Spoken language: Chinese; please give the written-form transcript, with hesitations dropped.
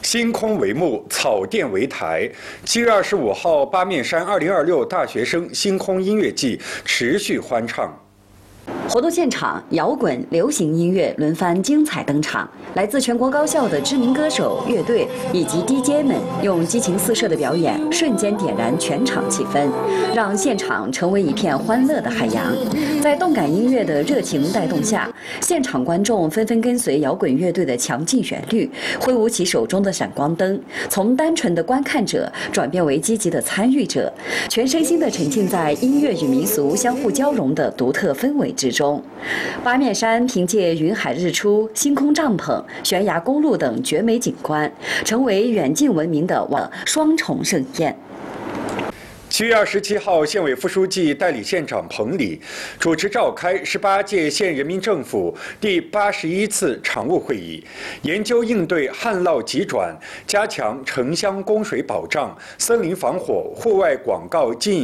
星空为幕，草甸为台。7月25号，八面山2026大学生星空音乐季持续欢唱。 活动现场，摇滚、流行音乐轮番精彩登场，来自全国高校的知名歌手、乐队以及 DJ 们用激情四射的表演，瞬间点燃全场气氛，让现场成为一片欢乐的海洋。在动感音乐的热情带动下，现场观众纷纷跟随摇滚乐队的强劲旋律，挥舞起手中的闪光灯，从单纯的观看者转变为积极的参与者，全身心地沉浸在音乐与民俗相互交融的独特氛围之中。 八面山凭借云海日出、星空帐篷、悬崖公路等绝美景观，成为远近闻名的双重盛宴。 7月27号，县委副书记代理县长彭礼主持召开18届县人民政府第81次常务会议，研究应对旱涝急转，加强城乡供水保障、森林防火、户外广告禁。